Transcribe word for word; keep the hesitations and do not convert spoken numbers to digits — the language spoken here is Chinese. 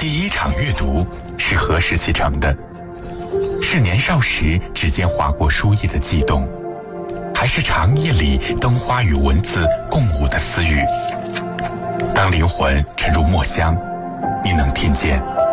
第一场阅读是何时启程的？是年少时指尖划过书页的悸动，还是长夜里灯花与文字共舞的私语？当灵魂沉入墨香，你能听见